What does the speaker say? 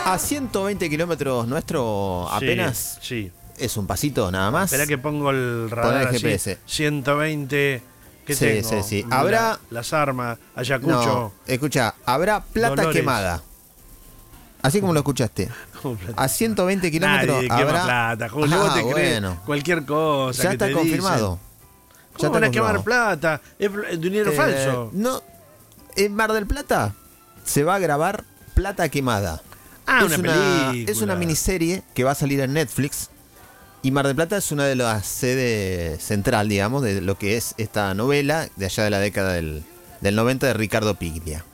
A 120 kilómetros nuestro apenas. Sí. Es un pasito nada más. Espera que pongo el radar Poné el así. GPS. 120. ¿Qué Sí, tengo? sí. Habrá. Las armas, Ayacucho. No, escucha, habrá plata Dolores. quemada. Así como lo escuchaste. A 120 kilómetros Nadie quema habrá. plata, Julio. Vos te crees Bueno. cualquier cosa. Ya que está te confirmado. dicen. Ya ¿Cómo van a está quemar confirmado. plata? Es dinero falso. No. En Mar del Plata se va a grabar Plata Quemada. Ah, una película. Es una miniserie que va a salir en Netflix. Y Mar del Plata es una de las sedes central, digamos, de lo que es esta novela de allá de la década del 90 de Ricardo Piglia.